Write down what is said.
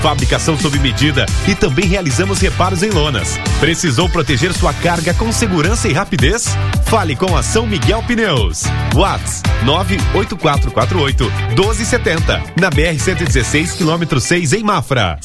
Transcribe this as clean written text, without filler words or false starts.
fabricação sob medida e também realizamos reparos em lonas. Precisou proteger sua carga com segurança e rapidez? Fale com a São Miguel Pneus. WhatsApp 98448-1270, na BR-116, quilômetro 6, em Mafra.